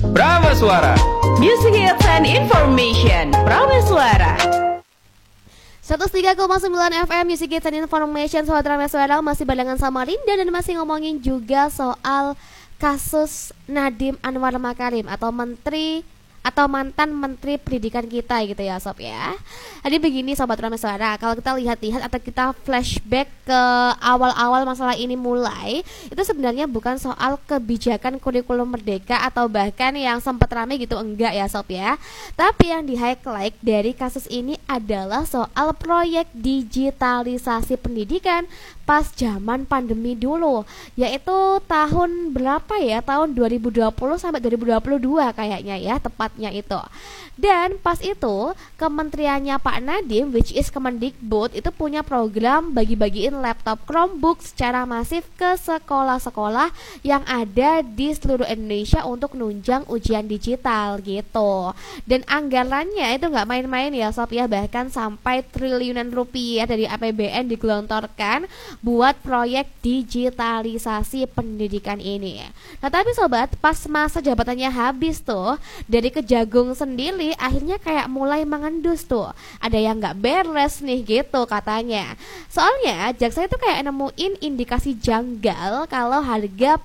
Prameswara. Music Hits and Information Prameswara 103,9 FM Music Hits and Information. Sobat Prameswara, masih barengan sama Linda dan masih ngomongin juga soal kasus Nadiem Anwar Makarim atau mantan Menteri Pendidikan kita gitu ya Sob ya. Jadi begini Sobat Prameswara, kalau kita lihat-lihat atau kita flashback ke awal-awal masalah ini mulai, itu sebenarnya bukan soal kebijakan kurikulum merdeka atau bahkan yang sempat rame gitu, enggak ya Sob ya. Tapi yang di-highlight dari kasus ini adalah soal proyek digitalisasi pendidikan pas zaman pandemi dulu, yaitu tahun berapa ya, tahun 2020 sampai 2022 kayaknya ya tepatnya itu. Dan pas itu kementeriannya Pak Nadiem, which is Kemendikbud, itu punya program bagi-bagiin laptop Chromebook secara masif ke sekolah-sekolah yang ada di seluruh Indonesia untuk nunjang ujian digital gitu. Dan anggarannya itu nggak main-main ya Sob ya, bahkan sampai triliunan rupiah dari APBN digelontorkan buat proyek digitalisasi pendidikan ini. Nah tapi sobat, pas masa jabatannya habis tuh, dari Kejagung sendiri akhirnya kayak mulai mengendus tuh. Ada yang nggak beres nih gitu katanya. Soalnya jaksa itu kayak nemuin indikasi janggal kalau harga